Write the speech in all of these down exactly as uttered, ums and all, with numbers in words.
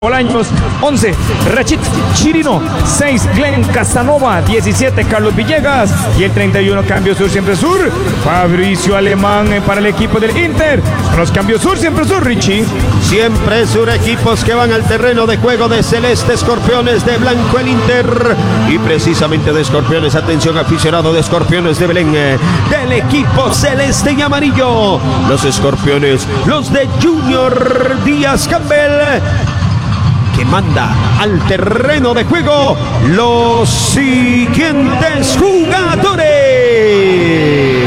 Bolaños, once, Rachid Chirino, seis, Glenn Casanova, diecisiete, Carlos Villegas y el treinta y uno, Cambio Sur Siempre Sur, Fabricio Alemán para el equipo del Inter. Los Cambios Sur Siempre Sur, Richie. Siempre Sur, equipos que van al terreno de juego de celeste, escorpiones de blanco el Inter. Y precisamente de escorpiones, atención aficionado de escorpiones de Belén, del equipo celeste y amarillo. Los escorpiones, los de Junior Díaz Campbell, que manda al terreno de juego los siguientes jugadores.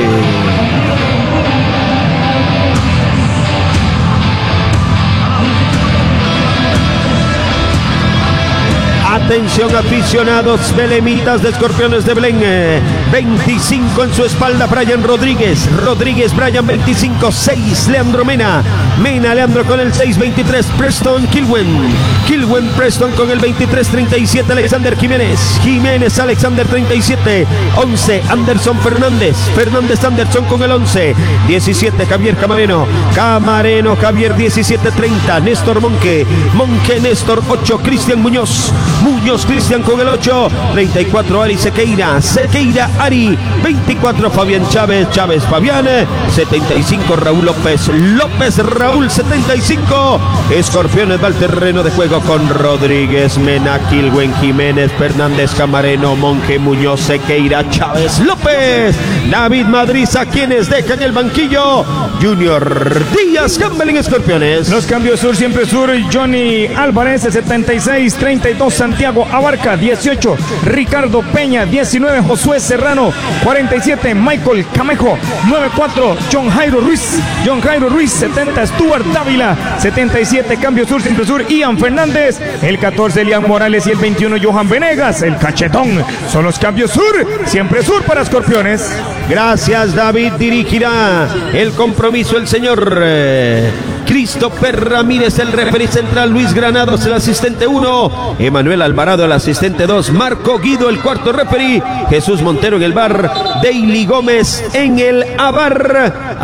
Atención aficionados belemitas de escorpiones de Belén. veinticinco en su espalda Brian Rodríguez. Rodríguez, Brian veinticinco. seis, Leandro Mena. Mena, Leandro con el seis, veintitrés. Preston Kilwen. Kilwen, Preston con el veintitrés, treinta y siete. Alexander Jiménez. Jiménez, Alexander treinta y siete. once, Anderson Fernández. Fernández Anderson con el once. diecisiete, Javier Camareno. Camareno, Javier diecisiete, treinta. Néstor Monque. Monque, Néstor ocho. Cristian Muñoz. Muñoz Cristian con el ocho, treinta y cuatro, Ari Sequeira, Sequeira Ari, veinticuatro, Fabián Chávez, Chávez Fabián, setenta y cinco, Raúl López, López Raúl, setenta y cinco, Escorpiones va al terreno de juego con Rodríguez, Mena, Kilwen, Jiménez, Fernández, Camareno, Monje, Muñoz, Sequeira, Chávez, López, David Madriza, quienes dejan el banquillo, Junior Díaz Campbell en Escorpiones. Los Cambios Sur Siempre Sur, Johnny Álvarez, setenta y seis, treinta y dos, Santiago Abarca, dieciocho, Ricardo Peña, diecinueve, Josué Serrano, cuarenta y siete, Michael Camejo, noventa y cuatro, John Jairo Ruiz, John Jairo Ruiz, setenta, Stuart Dávila, setenta y siete, Cambio Sur Siempre Sur, Ian Fernández, el catorce, Elian Morales y el veintiuno, Johan Venegas, el cachetón. Son los Cambios Sur Siempre Sur para Escorpiones. Gracias, David. Dirigirá el compromiso el señor eh, Christopher Ramírez, el referee central, Luis Granados, el asistente uno, Emanuel Alvarado, el asistente dos, Marco Guido, el cuarto referee, Jesús Montero en el bar, Daily Gómez en el abar.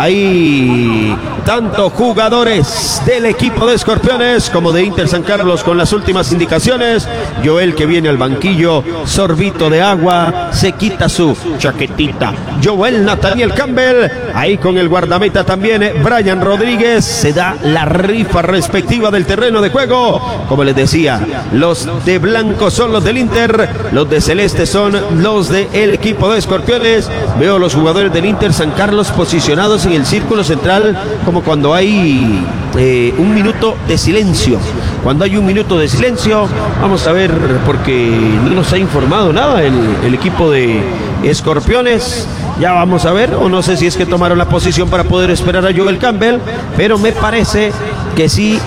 Ahí tanto jugadores del equipo de Escorpiones como de Inter San Carlos con las últimas indicaciones. Joel, que viene al banquillo, sorbito de agua, se quita su chaquetita. Joel Nathaniel Campbell, ahí con el guardameta también, eh, Brian Rodríguez, se da la rifa respectiva del terreno de juego. Como les decía, los de blanco son los del Inter, los de celeste son los del equipo de Escorpiones. Veo los jugadores del Inter San Carlos posicionados en el círculo central, como cuando hay eh, un minuto de silencio. Cuando hay un minuto de silencio, vamos a ver, porque no nos ha informado nada el, el equipo de Escorpiones. Ya vamos a ver, o no sé si es que tomaron la posición para poder esperar a Joel Campbell, pero me parece que sí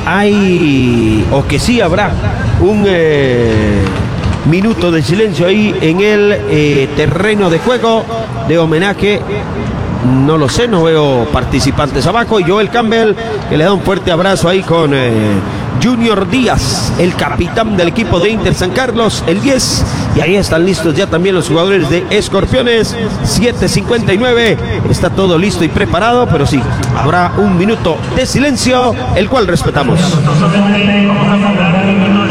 hay, o que sí habrá un eh, minuto de silencio ahí en el eh, terreno de juego de homenaje. No lo sé, no veo participantes abajo. Y Joel Campbell, que le da un fuerte abrazo ahí con eh, Junior Díaz, el capitán del equipo de Inter San Carlos, el diez. Y ahí están listos ya también los jugadores de Escorpiones. siete cincuenta y nueve. Está todo listo y preparado, pero sí, habrá un minuto de silencio, el cual respetamos.